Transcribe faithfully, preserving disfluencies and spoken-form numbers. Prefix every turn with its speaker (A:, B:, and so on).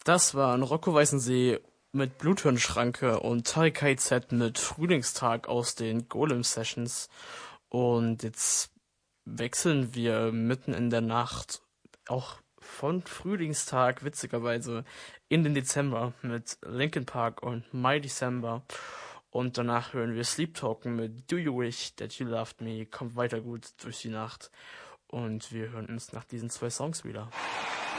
A: Das waren Rocco Weißensee mit Bluthirnschranke und Tarek K Z mit Frühlingstag aus den Golem Sessions. Und jetzt wechseln wir mitten in der Nacht auch von Frühlingstag witzigerweise in den Dezember mit Linkin Park und My December. Und danach hören wir Sleep Talken mit Do You Wish That You Loved Me. Kommt weiter gut durch die Nacht. Und wir hören uns nach diesen zwei Songs wieder.